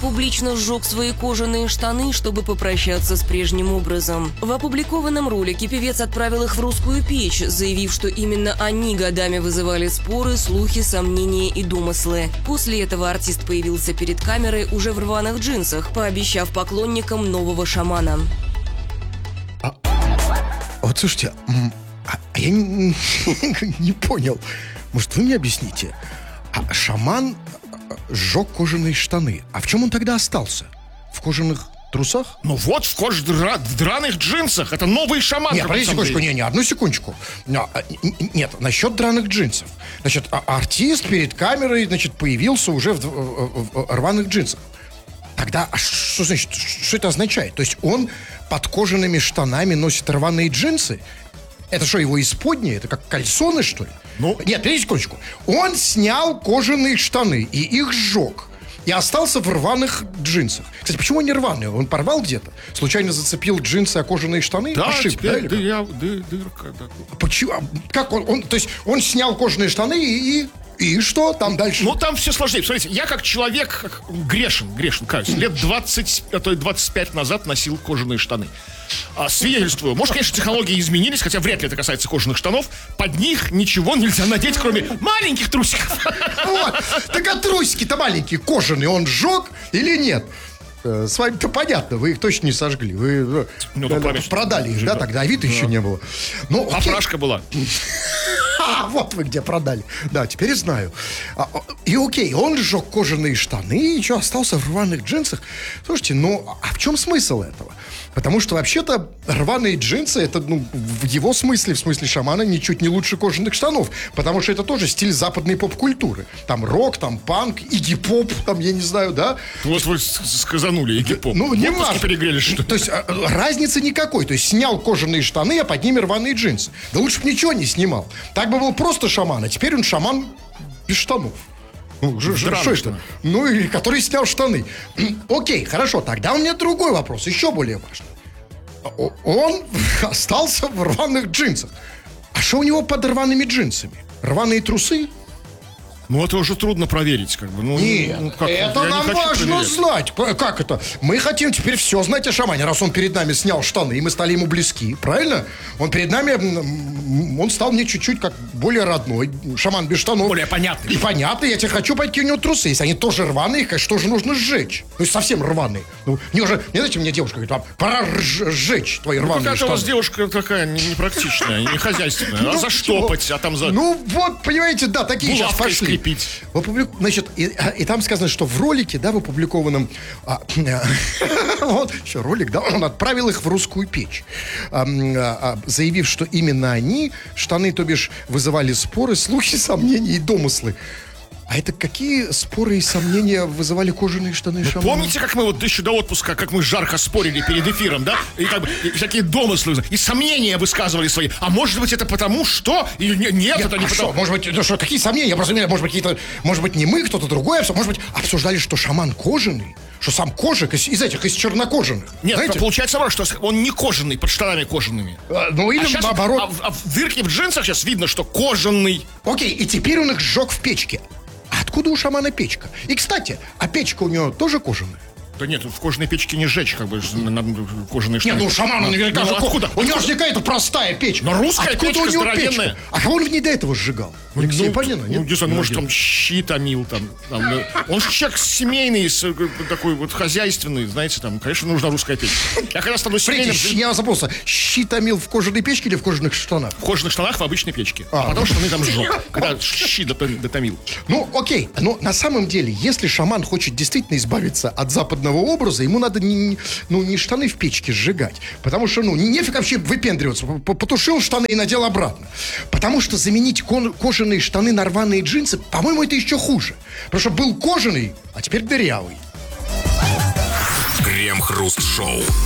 публично сжег свои кожаные штаны, чтобы попрощаться с прежним образом. В опубликованном ролике певец отправил их в русскую печь, заявив, что именно они годами вызывали споры, слухи, сомнения и домыслы. После этого артист появился перед камерой уже в рваных джинсах, пообещав поклонникам нового шамана. Вот слушайте, я не понял. Может, вы мне объясните? Шаман сжег кожаные штаны. А в чем он тогда остался? В кожаных трусах? Ну вот, в драных джинсах. Это новый шаман. Нет, подожди секундочку, одну секундочку. Нет, насчет драных джинсов. Значит, артист перед камерой, значит, появился уже в рваных джинсах. Тогда, что значит, что это означает? То есть он под кожаными штанами носит рваные джинсы? Это что, его исподнее? Это как кальсоны, что ли? Ну? Нет, подожди секундочку. Он снял кожаные штаны и их сжег. И остался в рваных джинсах. Кстати, почему они рваные? Он порвал где-то? Случайно зацепил джинсы о кожаные штаны? Да, ошибка, теперь да, дырка, да. Почему? Как он? То есть он снял кожаные штаны и что там дальше? Ну, там все сложнее. Смотрите, я как человек грешен, кажется. Лет 20, а то и 25 назад носил кожаные штаны. Свидетельствую. Может, конечно, технологии изменились, хотя вряд ли это касается кожаных штанов. Под них ничего нельзя надеть, кроме маленьких трусиков. Вот. Так а трусики-то маленькие, кожаные, он сжег или нет? С вами-то понятно, вы их точно не сожгли. Вы продали их, да, тогда Авито еще не было. Ну, опрашка была. Вот вы где продали. Да, теперь знаю. И окей, он сжег кожаные штаны и что, остался в рваных джинсах. Слушайте, а в чем смысл этого? Потому что вообще-то рваные джинсы, это, в его смысле, в смысле шамана, ничуть не лучше кожаных штанов. Потому что это тоже стиль западной поп-культуры. Там рок, там панк, игги-поп, там, я не знаю, да? Вот вы сказанули игги-поп. Не важно. Перегрелись, что ли? То есть разницы никакой. То есть снял кожаные штаны, а под ними рваные джинсы. Да лучше бы ничего не снимал. Так бы был просто шаман, а теперь он шаман без штанов. Что это? И который снял штаны. Окей, хорошо, тогда у меня другой вопрос, еще более важный. Он остался в рваных джинсах. А что у него под рваными джинсами? Рваные трусы? Это уже трудно проверить, Нет, это нам важно знать. Как это? Мы хотим теперь все знать о шамане, раз он перед нами снял штаны, и мы стали ему близки, правильно? Он перед нами, он стал мне чуть-чуть как более родной. Шаман без штанов. Более понятный. И понятный, я тебе хочу пойти у него трусы. Если они тоже рваные, конечно, тоже нужно сжечь. То есть совсем рваные. Не знаете, мне девушка говорит, пора сжечь твои рваные штаны. Какая у вас девушка такая непрактичная, не хозяйственная. А заштопать, а там за... вот, понимаете, да, такие сейчас пошли. Пить. Значит, и там сказано, что в ролике, да, в опубликованном вот еще ролик, да, он отправил их в русскую печь, заявив, что именно они, штаны, то бишь, вызывали споры, слухи, сомнения и домыслы. А это какие споры и сомнения вызывали кожаные штаны шамана? Помните, как мы еще до отпуска, как мы жарко спорили перед эфиром, да? И такие домыслы, и сомнения высказывали свои. А может быть, это потому, что? Или нет, это не потому. Что? Может быть, какие сомнения? Я просто не знаю, может быть, не мы, кто-то другой. Может быть, обсуждали, что шаман кожаный? Что сам кожик из чернокожаных? Нет, знаете? Получается, что он не кожаный, под штанами кожаными. Или наоборот. А в дырке в джинсах сейчас видно, что кожаный. Окей, и теперь он их сжег в печке. А откуда у шамана печка? И, кстати, а печка у него тоже кожаная? Да нет, в кожаной печке не сжечь, кожаные штаны. Нет, у шамана наверняка же откуда? У него же какая-то простая печь. Но русская откуда печка у него здоровенная. печка? А кого он в ней до этого сжигал? Непонятно, нет? Может, там щи томил, там. Он же человек семейный, такой вот хозяйственный, знаете, там, конечно, нужна русская печь. Я когда стану семейным... Я забылся, щи томил в кожаной печке или в кожаных штанах? В кожаных штанах в обычной печке. А потом штаны там сжег, когда щи дотомил. Окей, но на самом деле, если шаман хочет действительно избавиться от западного образа, ему надо не штаны в печке сжигать. Потому что, нефиг вообще выпендриваться. Потушил штаны и надел обратно. Потому что заменить кожаные штаны на рваные джинсы, по-моему, это еще хуже. Потому что был кожаный, а теперь дырявый. Крем-хруст-шоу.